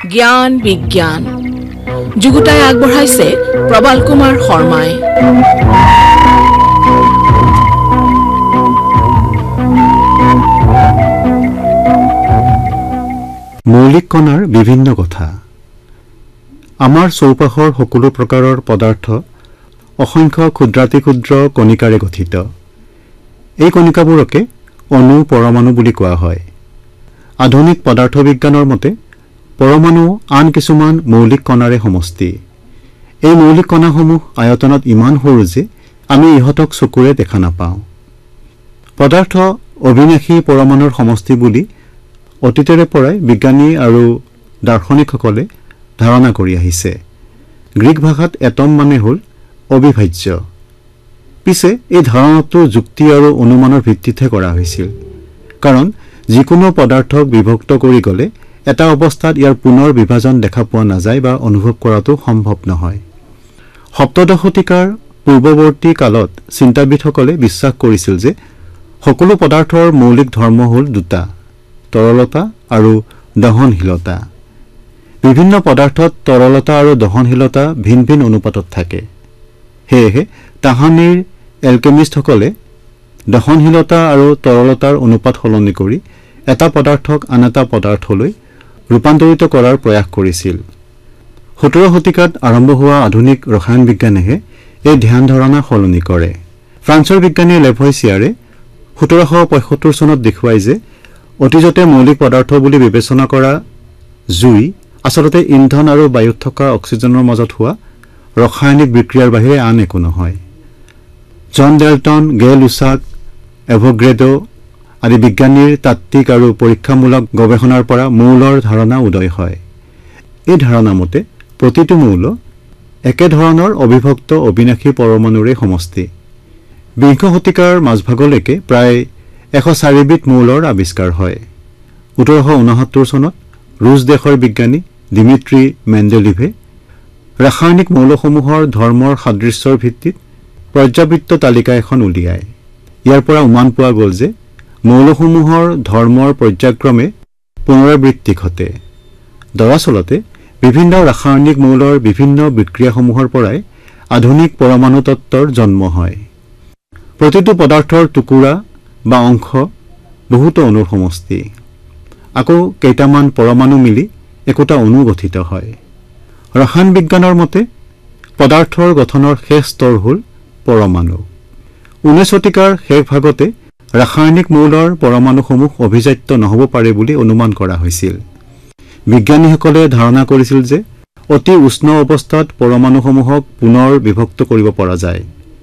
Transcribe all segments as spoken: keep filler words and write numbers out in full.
জ্ঞান বিজ্ঞান যুগুতাই আগবঢ়াইছে প্ৰবাল কুমাৰ শৰ্মাই। মৌলিক কণাৰ বিভিন্ন কথা। আমাৰ চৌপাশৰ সকলো প্ৰকাৰৰ পদাৰ্থ অসংখ্য ক্ষুদ্ৰাতি ক্ষুদ্ৰ কণিকাৰে গঠিত। এই কণিকাবোৰকে অণু পৰমাণু বুলি কোৱা হয়। আধুনিক পদাৰ্থ বিজ্ঞানৰ মতে পৰমাণু আন কিছুমান মৌলিক কণাৰে সমষ্টি। এই মৌলিক কণাসমূহ আয়তনত ইমান সৰু যে আমি ইহঁতক চকুৰে দেখা নাপাওঁ। পদাৰ্থ অবিনাশী পৰমাণুৰ সমষ্টি বুলি অতীতৰে পৰাই বিজ্ঞানী আৰু দাৰ্শনিকসকলে ধাৰণা কৰি আহিছে। গ্ৰীক ভাষাত এটম মানে হ'ল অবিভাজ্য। পিছে এই ধাৰণাটো যুক্তি আৰু অনুমানৰ ভিত্তিতহে কৰা হৈছিল, কাৰণ যিকোনো পদাৰ্থক বিভক্ত কৰি গ'লে এটা অৱস্থাত ইয়াৰ পুনৰ বিভাজন দেখা পোৱা নাযায় বা অনুভৱ কৰাটো সম্ভৱ নহয়। সপ্তদশ শতিকাৰ পূৰ্বৱৰ্তী কালত চিন্তাবিদসকলে বিশ্বাস কৰিছিল যে সকলো পদাৰ্থৰ মৌলিক ধৰ্ম হ'ল দুটা, তৰলতা আৰু দহনশীলতা। বিভিন্ন পদাৰ্থত তৰলতা আৰু দহনশীলতা ভিন ভিন অনুপাতত থাকে। সেয়েহে তাহানিৰ এলকেমিষ্টসকলে দহনশীলতা আৰু তৰলতাৰ অনুপাত সলনি কৰি এটা পদাৰ্থক আন এটা পদাৰ্থলৈ ৰূপান্তৰিত কৰাৰ প্ৰয়াস কৰিছিল। সোতৰ শতিকাত আৰম্ভ হোৱা আধুনিক ৰসায়ন বিজ্ঞানেহে এই ধ্যান ধাৰণা সলনি কৰে। ফ্ৰান্সৰ বিজ্ঞানী লেভয়ছিয়াৰে সোতৰশ পঁয়সত্তৰ চনত দেখুৱাই যে অতীজতে মৌলিক পদাৰ্থ বুলি বিবেচনা কৰা জুই আচলতে ইন্ধন আৰু বায়ুত থকা অক্সিজেনৰ মাজত হোৱা ৰাসায়নিক বিক্ৰিয়াৰ বাহিৰে আন একো নহয়। জন ডেল্টন, গে লুচাক, এভোগ্ৰেডো আদি বিজ্ঞানীৰ তাত্ত্বিক আৰু পৰীক্ষামূলক গৱেষণাৰ পৰা মৌলৰ ধাৰণা উদয় হয়। এই ধাৰণা মতে প্ৰতিটো মৌল একেধৰণৰ অবিভক্ত অবিনাশী পৰমাণুৰে সমষ্টি। বিংশ শতিকাৰ মাজভাগলৈকে প্ৰায় এশ চাৰিবিধ মৌলৰ আৱিষ্কাৰ হয়। ওঠৰশ ঊনসত্তৰ চনত ৰুছ দেশৰ বিজ্ঞানী দিমিত্ৰী মেণ্ডেলিভে ৰাসায়নিক মৌলসমূহৰ ধৰ্মৰ সাদৃশ্যৰ ভিত্তিত পৰ্যাবৃত্ত তালিকা এখন উলিয়ায়। ইয়াৰ পৰা উমান পোৱা গ'ল যে মৌলসমূহৰ ধৰ্মৰ পৰ্যায়ক্ৰমে পুনৰাবৃত্তি ঘটে। দৰাচলতে বিভিন্ন ৰাসায়নিক মৌলৰ বিভিন্ন বিক্ৰিয়াসমূহৰ পৰাই আধুনিক পৰমাণু তত্ত্বৰ জন্ম হয়। প্ৰতিটো পদাৰ্থৰ টুকুৰা বা অংশ বহুতো অণুৰ সমষ্টি। আকৌ কেইটামান পৰমাণু মিলি একোটা অণু গঠিত হয়। ৰসায়ন বিজ্ঞানৰ মতে পদাৰ্থৰ গঠনৰ শেষ স্তৰ হ'ল পৰমাণু। ঊনৈশ শতিকাৰ শেষ ভাগতে ৰাসায়নিক মৌলৰ পৰমাণুসমূহ অভিজাত্য নহ'ব পাৰে বুলি অনুমান কৰা হৈছিল। বিজ্ঞানীসকলে ধাৰণা কৰিছিল যে অতি উষ্ণ অৱস্থাত পৰমাণুসমূহক পুনৰ বিভক্ত কৰিব পৰা যায়।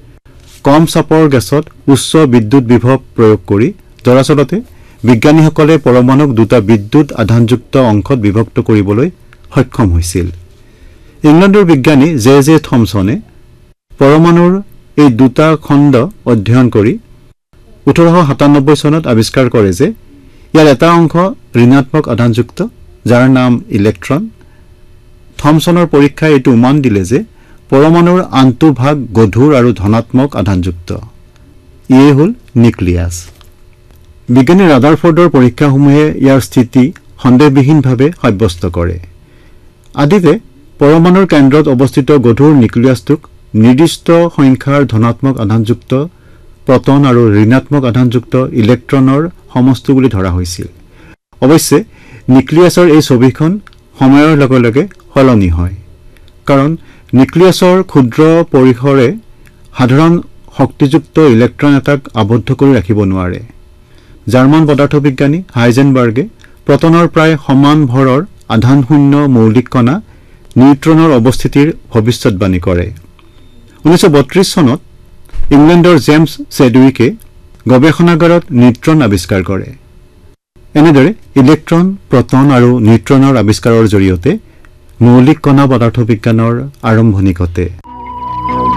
কম চাপৰ গেছত উচ্চ বিদ্যুৎ বিভৱ প্ৰয়োগ কৰি দৰাচলতে বিজ্ঞানীসকলে পৰমাণুক দুটা বিদ্যুৎ আধানযুক্ত অংশত বিভক্ত কৰিবলৈ সক্ষম হৈছিল। ইংলেণ্ডৰ বিজ্ঞানী জে জে থমছনে পৰমাণুৰ এই দুটা খণ্ড অধ্যয়ন কৰি ওঠৰশ সাতানব্বৈ চনত আৱিষ্কাৰ কৰে যে ইয়াৰ এটা অংশ ঋণাত্মক আধানযুক্ত, যাৰ নাম ইলেক্ট্ৰন। থমছনৰ পৰীক্ষাই এইটো উমান দিলে যে পৰমাণুৰ আনটো ভাগ গধুৰ আৰু ধনাত্মক আধানযুক্ত। ইয়ে হ'ল নিউক্লিয়াছ। বিজ্ঞানী ৰাদাৰফৰ্ডৰ পৰীক্ষাসমূহে ইয়াৰ স্থিতি সন্দেহবিহীনভাৱে সাব্যস্ত কৰে। আদিতে পৰমাণুৰ কেন্দ্ৰত অৱস্থিত গধুৰ নিউক্লিয়াছটোক নিৰ্দিষ্ট সংখ্যাৰ ধনাত্মক আধানযুক্ত প্ৰটন আৰু ঋণাত্মক আধানযুক্ত ইলেক্ট্ৰনৰ সমষ্টি বুলি ধৰা হৈছিল। অৱশ্যে নিউক্লিয়াছৰ এই ছবিখন সময়ৰ লগে লগে সলনি হয়, কাৰণ নিউক্লিয়াছৰ ক্ষুদ্ৰ পৰিসৰে সাধাৰণ শক্তিযুক্ত ইলেক্ট্ৰন এটাক আবদ্ধ কৰি ৰাখিব নোৱাৰে। জাৰ্মান পদাৰ্থ বিজ্ঞানী হাইজেনবাৰ্গে প্ৰটনৰ প্ৰায় সমান ভৰৰ আধানশূন্য মৌলিক কণা নিউট্ৰনৰ অৱস্থিতিৰ ভৱিষ্যৎবাণী কৰে। ঊনৈশ বত্ৰিশ চনত ইংলেণ্ডৰ জেমছ চেডউইকে গৱেষণাগাৰত নিউট্ৰন আৱিষ্কাৰ কৰে। এনেদৰে ইলেক্ট্ৰন, প্ৰটন আৰু নিউট্ৰনৰ আৱিষ্কাৰৰ জৰিয়তে মৌলিক কণা পদাৰ্থ বিজ্ঞানৰ আৰম্ভণি ঘটে।